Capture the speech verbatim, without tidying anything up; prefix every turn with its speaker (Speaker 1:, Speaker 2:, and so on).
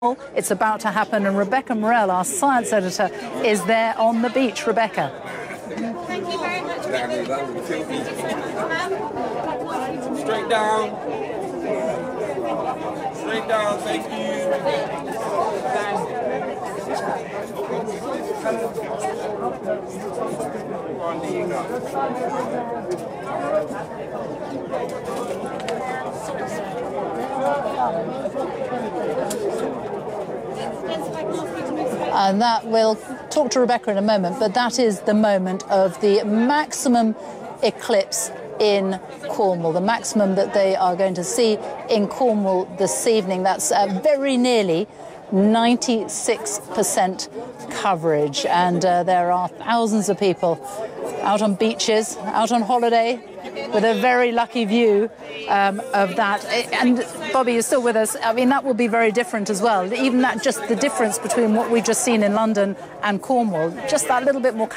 Speaker 1: It's about to happen, and Rebecca Morell, our science editor, is there on the beach. Rebecca.
Speaker 2: Thank you very much. Straight down. Straight down, thank you.
Speaker 1: And that we'll talk to Rebecca in a moment, but that is the moment of the maximum eclipse in Cornwall, the maximum that they are going to see in Cornwall this evening. That's uh, very nearly ninety-six percent coverage, and uh, there are thousands of people out on beaches, out on holiday, with a very lucky view um, of that. And Bobby is still with us. I mean, that will be very different as well. Even that, just the difference between what we've just seen in London and Cornwall, just that little bit more